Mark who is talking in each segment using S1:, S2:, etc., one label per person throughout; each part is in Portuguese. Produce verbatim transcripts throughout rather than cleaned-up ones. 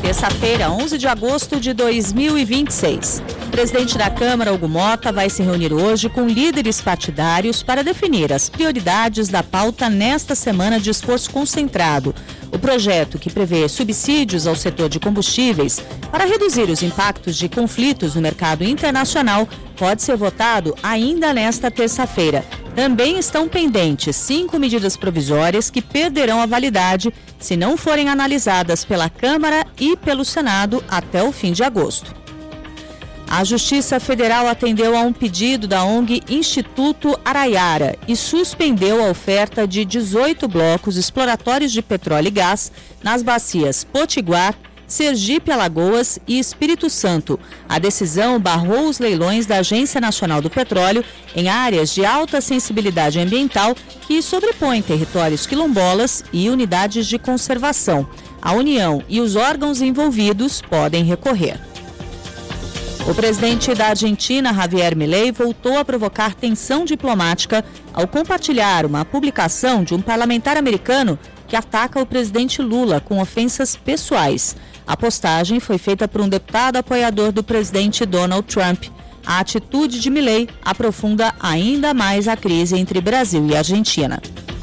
S1: Terça-feira, onze de agosto de dois mil e vinte e seis. O presidente da Câmara, Hugo Mota, vai se reunir hoje com líderes partidários para definir as prioridades da pauta nesta semana de esforço concentrado. O projeto, que prevê subsídios ao setor de combustíveis para reduzir os impactos de conflitos no mercado internacional, pode ser votado ainda nesta terça-feira. Também estão pendentes cinco medidas provisórias que perderão a validade se não forem analisadas pela Câmara e pelo Senado até o fim de agosto. A Justiça Federal atendeu a um pedido da O N G Instituto Araiara e suspendeu a oferta de dezoito blocos exploratórios de petróleo e gás nas bacias Potiguar, Sergipe, Alagoas e Espírito Santo. A decisão barrou os leilões da Agência Nacional do Petróleo em áreas de alta sensibilidade ambiental que sobrepõem territórios quilombolas e unidades de conservação. A União e os órgãos envolvidos podem recorrer. O presidente da Argentina, Javier Milei, voltou a provocar tensão diplomática ao compartilhar uma publicação de um parlamentar americano que ataca o presidente Lula com ofensas pessoais. A postagem foi feita por um deputado apoiador do presidente Donald Trump. A atitude de Milei aprofunda ainda mais a crise entre Brasil e Argentina.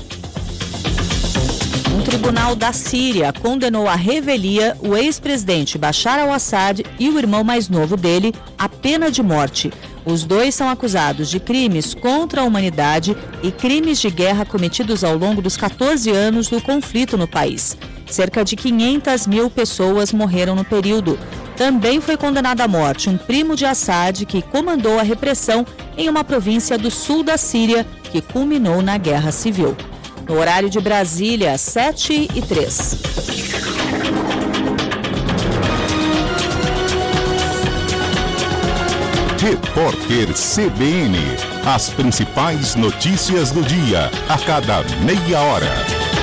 S1: Um tribunal da Síria condenou à revelia o ex-presidente Bashar al-Assad e o irmão mais novo dele à pena de morte. Os dois são acusados de crimes contra a humanidade e crimes de guerra cometidos ao longo dos quatorze anos do conflito no país. Cerca de quinhentas mil pessoas morreram no período. Também foi condenado à morte um primo de Assad que comandou a repressão em uma província do sul da Síria que culminou na Guerra Civil. No horário de Brasília, sete e três.
S2: Repórter C B N. As principais notícias do dia, a cada meia hora.